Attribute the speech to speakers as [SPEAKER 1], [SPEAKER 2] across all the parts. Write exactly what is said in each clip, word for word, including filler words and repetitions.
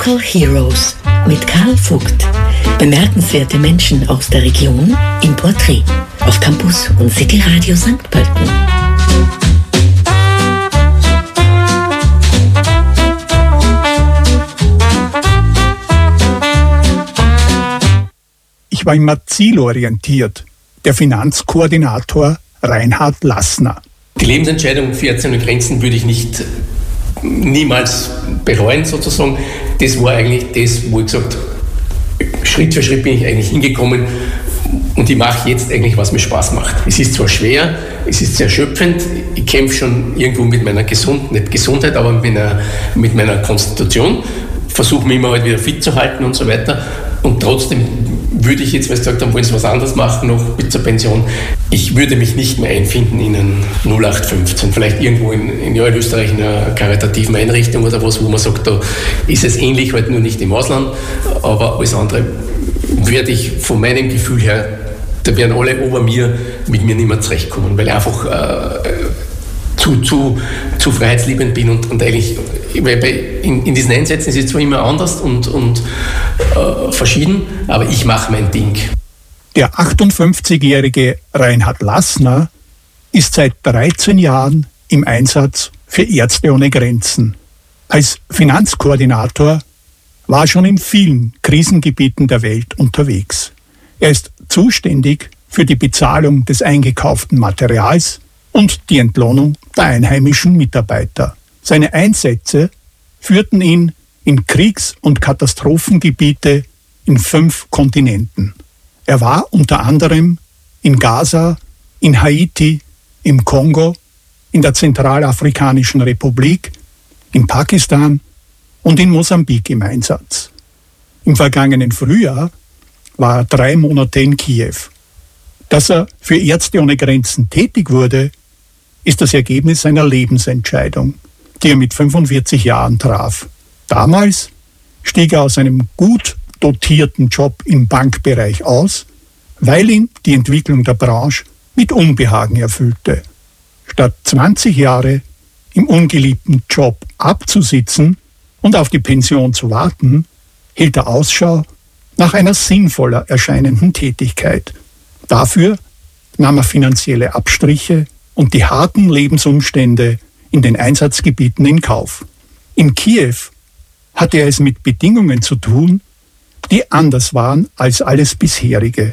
[SPEAKER 1] Local Heroes mit Karl Vogt. Bemerkenswerte Menschen aus der Region im Porträt auf Campus und City Radio Sankt Pölten.
[SPEAKER 2] Ich war immer zielorientiert. Der Finanzkoordinator Reinhard Lassner.
[SPEAKER 3] Die Lebensentscheidung für Ärzte ohne Grenzen würde ich nicht niemals bereuen sozusagen. Das war eigentlich das, wo ich gesagt habe, Schritt für Schritt bin ich eigentlich hingekommen und ich mache jetzt eigentlich, was mir Spaß macht. Es ist zwar schwer, es ist sehr erschöpfend, ich kämpfe schon irgendwo mit meiner Gesundheit, nicht Gesundheit, aber mit meiner, mit meiner Konstitution, versuche mich immer halt wieder fit zu halten und so weiter. Und trotzdem würde ich jetzt, weil Sie gesagt haben, wollen Sie was anderes machen noch bis zur Pension, ich würde mich nicht mehr einfinden in einen null acht fünfzehn, vielleicht irgendwo in, in, ja, in Österreich in einer karitativen Einrichtung oder was, wo man sagt, da ist es ähnlich, halt nur nicht im Ausland, aber alles andere werde ich von meinem Gefühl her, da werden alle ober mir mit mir nicht mehr zurechtkommen, weil ich einfach äh, zu, zu, zu freiheitsliebend bin und, und eigentlich weil bei, in, in diesen Einsätzen ist es zwar immer anders und, und äh, verschieden, aber ich mache mein Ding.
[SPEAKER 2] Der achtundfünfzigjährige Reinhard Lassner ist seit dreizehn Jahren im Einsatz für Ärzte ohne Grenzen. Als Finanzkoordinator war er schon in vielen Krisengebieten der Welt unterwegs. Er ist zuständig für die Bezahlung des eingekauften Materials und die Entlohnung der einheimischen Mitarbeiter. Seine Einsätze führten ihn in Kriegs- und Katastrophengebiete in fünf Kontinenten. Er war unter anderem in Gaza, in Haiti, im Kongo, in der Zentralafrikanischen Republik, in Pakistan und in Mosambik im Einsatz. Im vergangenen Frühjahr war er drei Monate in Kiew. Dass er für Ärzte ohne Grenzen tätig wurde, ist das Ergebnis seiner Lebensentscheidung, die er mit fünfundvierzig Jahren traf. Damals stieg er aus einem gut dotierten Job im Bankbereich aus, weil ihn die Entwicklung der Branche mit Unbehagen erfüllte. Statt zwanzig Jahre im ungeliebten Job abzusitzen und auf die Pension zu warten, hielt er Ausschau nach einer sinnvoller erscheinenden Tätigkeit. Dafür nahm er finanzielle Abstriche und die harten Lebensumstände in den Einsatzgebieten in Kauf. In Kiew hatte er es mit Bedingungen zu tun, die anders waren als alles bisherige.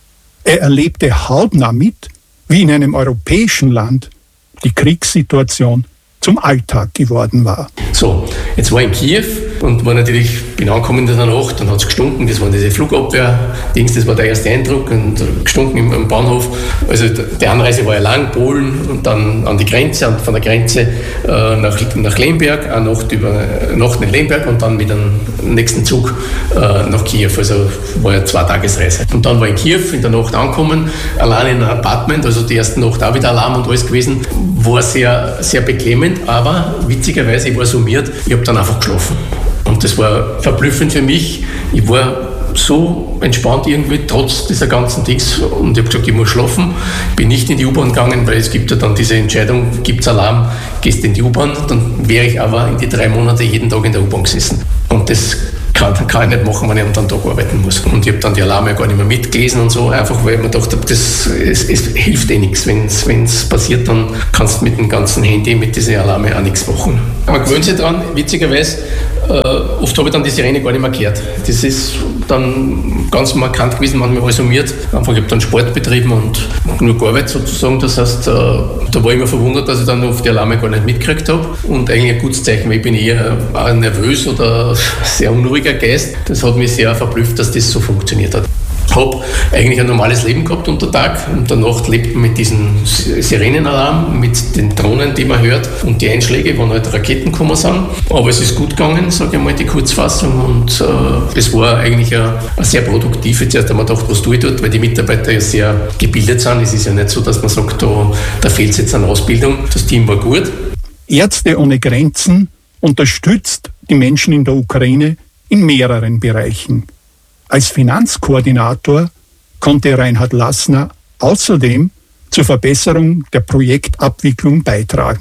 [SPEAKER 2] Er erlebte hautnah mit, wie in einem europäischen Land die Kriegssituation zum Alltag geworden war.
[SPEAKER 3] So, jetzt war ich in Kiew und war natürlich, bin angekommen in der Nacht, dann hat es gestunken, das waren diese Flugabwehr-Dings, das war der erste Eindruck, und gestunken im, im Bahnhof. Also die Anreise war ja lang, Polen und dann an die Grenze und von der Grenze äh, nach, nach Lemberg, eine Nacht über Nacht in Lemberg und dann mit dem nächsten Zug äh, nach Kiew, also war ja zwei Tagesreise. Und dann war ich in Kiew, in der Nacht angekommen, allein in einem Apartment, also die erste Nacht auch wieder Alarm und alles gewesen, war sehr, sehr beklemmend. Aber witzigerweise, ich war summiert, ich habe dann einfach geschlafen. Und das war verblüffend für mich. Ich war so entspannt irgendwie, trotz dieser ganzen Dings. Und ich habe gesagt, ich muss schlafen. Ich bin nicht in die U-Bahn gegangen, weil es gibt ja dann diese Entscheidung, gibt es Alarm, gehst in die U-Bahn. Dann wäre ich aber in die drei Monate jeden Tag in der U-Bahn gesessen. Und das kann, kann ich nicht machen, wenn ich am Tag arbeiten muss. Und ich habe dann die Alarme gar nicht mehr mitgelesen und so, einfach weil ich mir dachte, das, es, es hilft eh nichts. Wenn es passiert, dann kannst du mit dem ganzen Handy, mit diesen Alarme auch nichts machen. Man gewöhnt sich dran, witzigerweise, äh, oft habe ich dann die Sirene gar nicht mehr gehört. Das ist dann ganz markant gewesen, manchmal resümiert. Einfach, ich habe dann Sport betrieben und nur gearbeitet sozusagen. Das heißt, äh, da war ich immer verwundert, dass ich dann oft die Alarme gar nicht mitgekriegt habe. Und eigentlich ein gutes Zeichen, weil ich bin eher auch nervös oder sehr unruhiger Geist. Das hat mich sehr verblüfft, dass das so funktioniert hat. Ich habe eigentlich ein normales Leben gehabt unter Tag und der Nacht lebt man mit diesem Sirenenalarm, mit den Drohnen, die man hört und die Einschläge, wenn halt Raketen gekommen sind. Aber es ist gut gegangen, sage ich mal, die Kurzfassung, und äh, es war eigentlich eine, eine sehr produktive. Zuerst haben wir gedacht, was tue ich dort, weil die Mitarbeiter ja sehr gebildet sind. Es ist ja nicht so, dass man sagt, da, da fehlt es jetzt an Ausbildung. Das Team war gut.
[SPEAKER 2] Ärzte ohne Grenzen unterstützt die Menschen in der Ukraine in mehreren Bereichen. Als Finanzkoordinator konnte Reinhard Lassner außerdem zur Verbesserung der Projektabwicklung beitragen.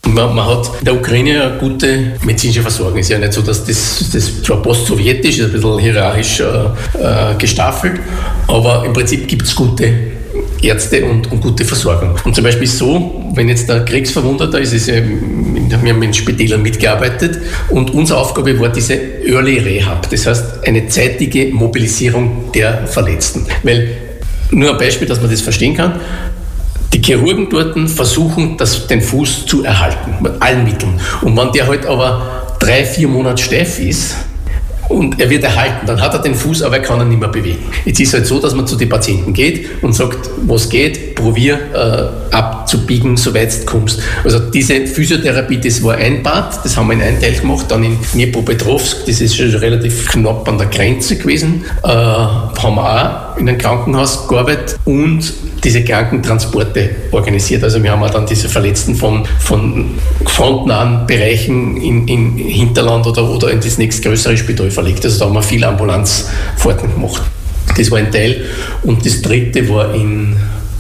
[SPEAKER 3] Man, man hat in der Ukraine eine gute medizinische Versorgung. Es ist ja nicht so, dass das, das zwar postsowjetisch ist, ein bisschen hierarchisch äh, gestaffelt, aber im Prinzip gibt es gute Ärzte und, und gute Versorgung. Und zum Beispiel so, wenn jetzt der Kriegsverwundeter ist, ist ja, wir haben in Spitälern mitgearbeitet und unsere Aufgabe war diese Early Rehab, das heißt eine zeitige Mobilisierung der Verletzten. Weil, nur ein Beispiel, dass man das verstehen kann, die Chirurgen dort versuchen, das, den Fuß zu erhalten, mit allen Mitteln. Und wenn der halt aber drei, vier Monate steif ist, und er wird erhalten, dann hat er den Fuß, aber er kann ihn nicht mehr bewegen. Jetzt ist es halt so, dass man zu den Patienten geht und sagt, was geht, probier äh, abzubiegen, soweit du kommst. Also diese Physiotherapie, das war ein Part, das haben wir in einem Teil gemacht, dann in Dnipropetrovsk, das ist schon relativ knapp an der Grenze gewesen, äh, haben wir auch in einem Krankenhaus gearbeitet und diese Krankentransporte organisiert. Also wir haben auch dann diese Verletzten von, von frontnahen Bereichen in, in Hinterland oder, oder in das nächstgrößere Spital verlegt. Also da haben wir viel Ambulanzfahrten gemacht. Das war ein Teil. Und das dritte war in,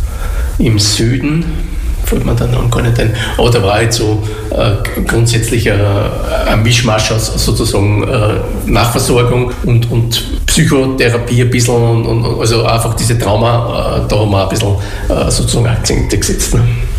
[SPEAKER 3] im Süden, fällt mir dann gar nicht ein, aber da war halt so äh, grundsätzlich äh, ein Mischmasch aus sozusagen äh, Nachversorgung und, und Psychotherapie ein bisschen, und, und, also einfach diese Trauma, äh, da haben wir ein bisschen äh, sozusagen Akzente gesetzt. Ne?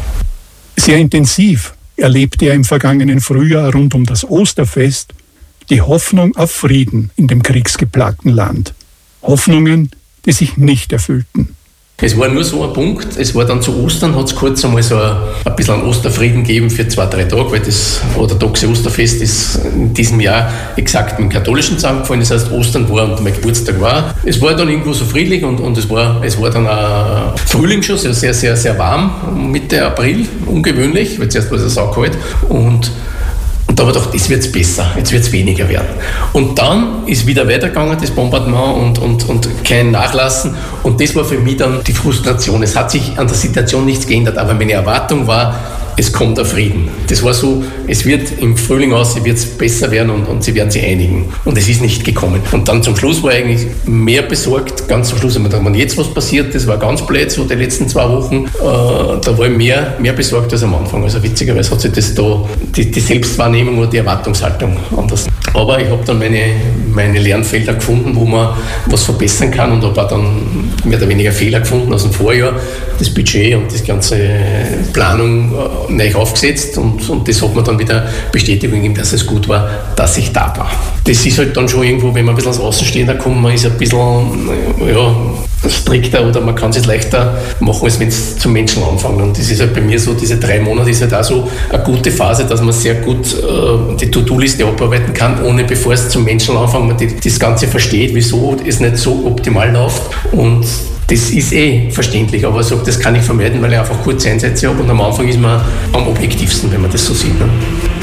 [SPEAKER 2] Sehr intensiv erlebte er im vergangenen Frühjahr rund um das Osterfest die Hoffnung auf Frieden in dem kriegsgeplagten Land. Hoffnungen, die sich nicht erfüllten.
[SPEAKER 3] Es war nur so ein Punkt, es war dann zu Ostern, hat es kurz einmal so ein, ein bisschen einen Osterfrieden gegeben für zwei, drei Tage, weil das orthodoxe Osterfest ist in diesem Jahr exakt mit dem katholischen zusammengefallen, das heißt Ostern war und mein Geburtstag war. Es war dann irgendwo so friedlich und, und es, war, es war dann auch Frühling schon, sehr, sehr, sehr warm, Mitte April, ungewöhnlich, weil zuerst war es saukalt und Und da habe ich gedacht, jetzt wird es besser, jetzt wird es weniger werden. Und dann ist wieder weitergegangen, das Bombardement und, und, und kein Nachlassen. Und das war für mich dann die Frustration. Es hat sich an der Situation nichts geändert, aber meine Erwartung war, es kommt der Frieden. Das war so, es wird im Frühling aus, wird es besser werden und, und sie werden sich einigen. Und es ist nicht gekommen. Und dann zum Schluss war ich eigentlich mehr besorgt. Ganz zum Schluss, wenn jetzt was passiert, das war ganz blöd, so die letzten zwei Wochen, äh, da war ich mehr, mehr besorgt als am Anfang. Also witzigerweise hat sich das da, die, die Selbstwahrnehmung oder die Erwartungshaltung anders. Aber ich habe dann meine, meine Lernfelder gefunden, wo man was verbessern kann und habe auch dann mehr oder weniger Fehler gefunden aus dem Vorjahr. Das Budget und die ganze Planung äh, neu aufgesetzt und, und das hat mir dann wieder Bestätigung gegeben, dass es gut war, dass ich da war. Das ist halt dann schon irgendwo, wenn man ein bisschen als Außenstehender kommt, man ist ein bisschen ja, strikter oder man kann es leichter machen, als wenn es zum Menschen anfängt. Und das ist halt bei mir so, diese drei Monate ist halt auch so eine gute Phase, dass man sehr gut äh, die To-Do-Liste abarbeiten kann, ohne bevor es zum Menschen anfängt, man die, das Ganze versteht, wieso es nicht so optimal läuft. Und das ist eh verständlich, aber so, das kann ich vermeiden, weil ich einfach kurze Einsätze habe und am Anfang ist man am objektivsten, wenn man das so sieht. Ne?